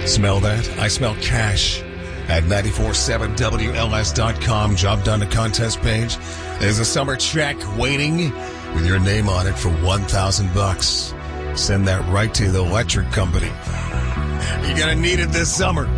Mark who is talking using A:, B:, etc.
A: Smell that? I smell cash. At 947WLS.com, job done to contest page. There's a summer check waiting with your name on it for $1,000. Send that right to the electric company. You're going to need it this summer.